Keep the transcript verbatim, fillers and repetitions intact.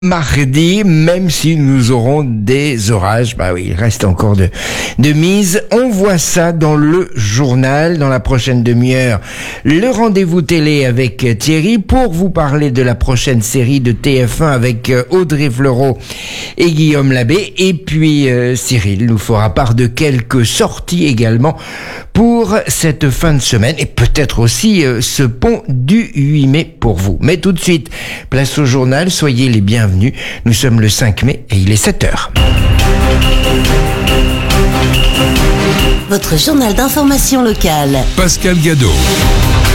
Mardi, même si nous aurons des orages, bah oui, il reste encore de, de mise. On voit ça dans le journal, dans la prochaine demi-heure. Le rendez-vous télé avec Thierry pour vous parler de la prochaine série de T F un avec Audrey Fleurot et Guillaume Labbé. Et puis euh, Cyril nous fera part de quelques sorties également pour cette fin de semaine et peut-être aussi euh, ce pont du huit mai pour vous. Mais tout de suite, place au journal, soyez les bienvenus. Nous sommes le cinq mai et il est sept heures. Votre journal d'information locale. Pascal Gadot.